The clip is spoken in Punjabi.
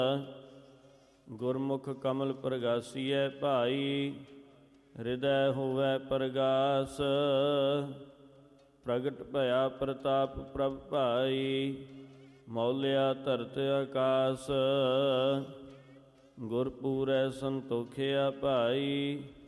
ਗੁਰਮੁਖ ਕਮਲ ਪ੍ਰਗਾਸੀਐ ਭਾਈ, ਹਿਰਦੈ ਹੋਵੈ ਪ੍ਰਗਾਸ। ਪ੍ਰਗਟ ਭਇਆ ਪ੍ਰਤਾਪ ਪ੍ਰਭ ਭਾਈ, ਮੌਲਿਆ ਧਰਤ ਆਕਾਸ। ਗੁਰ ਪੂਰੈ ਸੰਤੋਖਿਆ ਭਾਈ,